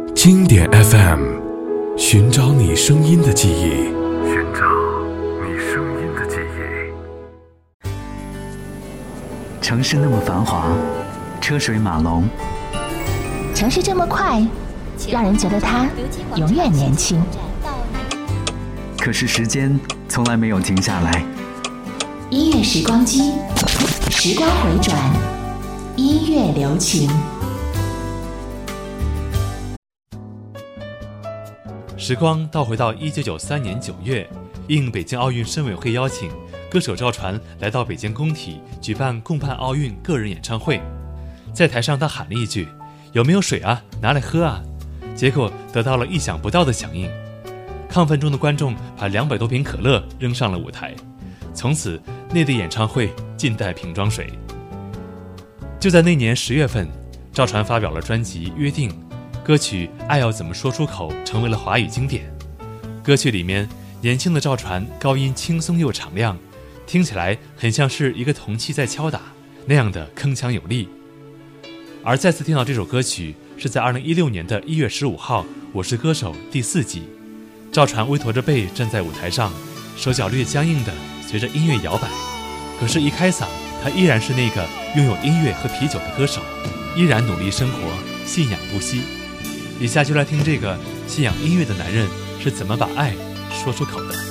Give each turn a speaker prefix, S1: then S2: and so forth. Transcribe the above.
S1: 经典 FM， 寻找你声音的记忆，
S2: 寻找你声音的记忆。
S3: 城市那么繁华，车水马龙，
S4: 城市这么快，让人觉得它永远年轻。
S3: 可是时间从来没有停下来。
S4: 音乐时光机，时光回转，音乐留情。
S5: 时光倒回到1993年9月，应北京奥运申委会邀请，歌手赵传来到北京工体举办共办奥运个人演唱会。在台上他喊了一句：“有没有水啊？拿来喝啊！”结果得到了意想不到的响应。亢奋中的观众把200多瓶可乐扔上了舞台，从此内地演唱会尽带瓶装水。就在那年10月份，赵传发表了专辑《约定》，歌曲《爱要怎么说出口》成为了华语经典。歌曲里面年轻的赵传高音轻松又敞亮，听起来很像是一个铜器在敲打，那样的铿锵有力。而再次听到这首歌曲是在2016年的1月15号《我是歌手》第4季，赵传微驼着背站在舞台上，手脚略僵硬的随着音乐摇摆，可是一开嗓，他依然是那个拥有音乐和啤酒的歌手，依然努力生活，信仰不息。以下就来听这个信仰音乐的男人是怎么把爱说出口的。